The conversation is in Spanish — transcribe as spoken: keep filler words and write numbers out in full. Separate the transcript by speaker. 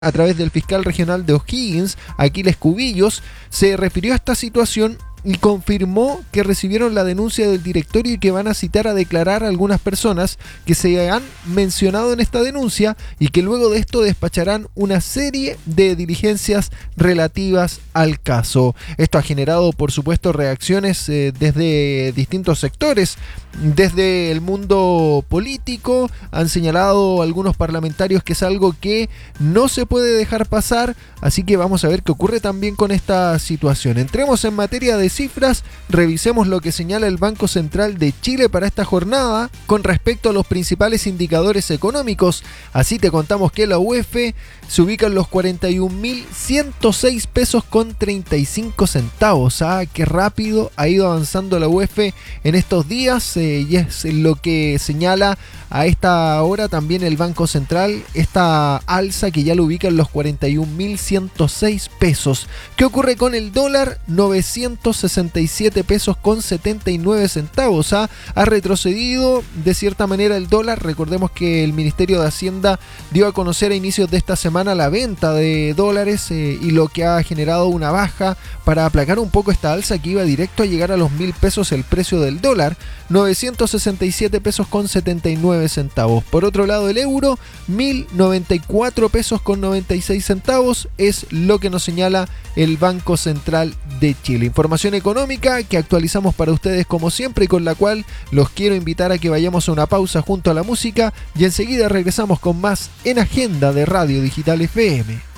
Speaker 1: A través del fiscal regional de O'Higgins, Aquiles Cubillos, se refirió a esta situación y confirmó que recibieron la denuncia del directorio y que van a citar a declarar a algunas personas que se han mencionado en esta denuncia y que luego de esto despacharán una serie de diligencias relativas al caso. Esto ha generado, por supuesto, reacciones eh, desde distintos sectores. Desde el mundo político han señalado algunos parlamentarios que es algo que no se puede dejar pasar, así que vamos a ver qué ocurre también con esta situación. Entremos en materia de cifras, revisemos lo que señala el Banco Central de Chile para esta jornada con respecto a los principales indicadores económicos. Así te contamos que la U E F se ubica en los cuarenta y un mil ciento seis pesos con treinta y cinco centavos. Ah, qué rápido ha ido avanzando la U E F en estos días. Y es lo que señala a esta hora también el Banco Central, esta alza que ya lo ubica en los cuarenta y un mil ciento seis pesos. ¿Qué ocurre con el dólar? novecientos sesenta y siete pesos con setenta y nueve centavos. ¿ah? Ha retrocedido de cierta manera el dólar. Recordemos que el Ministerio de Hacienda dio a conocer a inicios de esta semana la venta de dólares eh, y lo que ha generado una baja para aplacar un poco esta alza que iba directo a llegar a los mil pesos el precio del dólar. novecientos sesenta y siete pesos con setenta y nueve centavos. Por otro lado, el euro, mil noventa y cuatro pesos con noventa y seis centavos es lo que nos señala el Banco Central de Chile. Información económica que actualizamos para ustedes como siempre y con la cual los quiero invitar a que vayamos a una pausa junto a la música y enseguida regresamos con más en Agenda de Radio Digital F M.